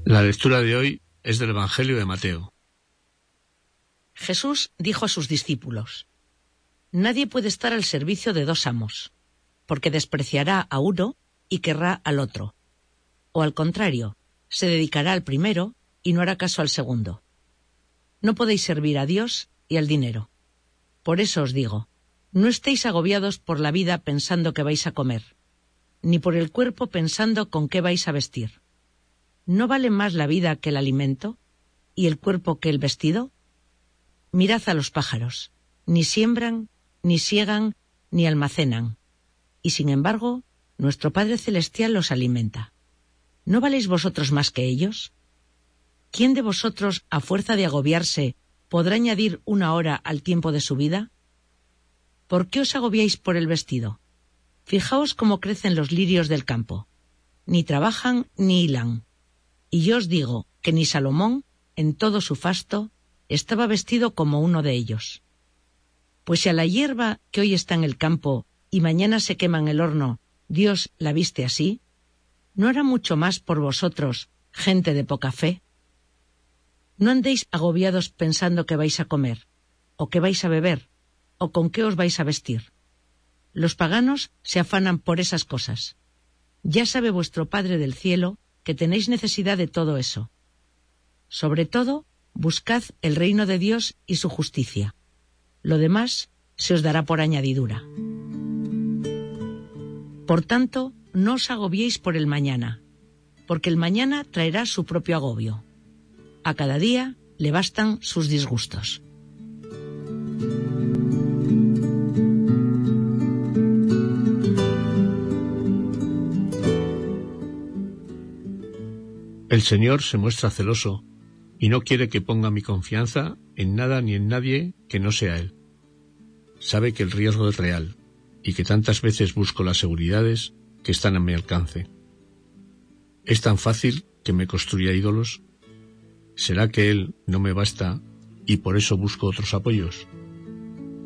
La lectura de hoy es del Evangelio de Mateo. Jesús dijo a sus discípulos: Nadie puede estar al servicio de dos amos, porque despreciará a uno y querrá al otro. O al contrario, se dedicará al primero y no hará caso al segundo. No podéis servir a Dios y al dinero. Por eso os digo, no estéis agobiados por la vida pensando qué vais a comer, ni por el cuerpo pensando con qué vais a vestir. ¿No vale más la vida que el alimento y el cuerpo que el vestido? Mirad a los pájaros, ni siembran, ni siegan, ni almacenan, y sin embargo, nuestro Padre Celestial los alimenta. ¿No valéis vosotros más que ellos? ¿Quién de vosotros, a fuerza de agobiarse, podrá añadir una hora al tiempo de su vida? ¿Por qué os agobiáis por el vestido? Fijaos cómo crecen los lirios del campo. Ni trabajan ni hilan. Y yo os digo que ni Salomón, en todo su fasto, estaba vestido como uno de ellos. Pues si a la hierba que hoy está en el campo y mañana se quema en el horno, Dios la viste así, ¿no hará mucho más por vosotros, gente de poca fe? No andéis agobiados pensando qué vais a comer, o qué vais a beber, o con qué os vais a vestir. Los paganos se afanan por esas cosas. Ya sabe vuestro Padre del cielo que tenéis necesidad de todo eso. Sobre todo, buscad el reino de Dios y su justicia. Lo demás se os dará por añadidura. Por tanto, no os agobiéis por el mañana, porque el mañana traerá su propio agobio. A cada día le bastan sus disgustos. El Señor se muestra celoso y no quiere que ponga mi confianza en nada ni en nadie que no sea Él. Sabe que el riesgo es real y que tantas veces busco las seguridades que están a mi alcance. ¿Es tan fácil que me construya ídolos? ¿Será que Él no me basta y por eso busco otros apoyos?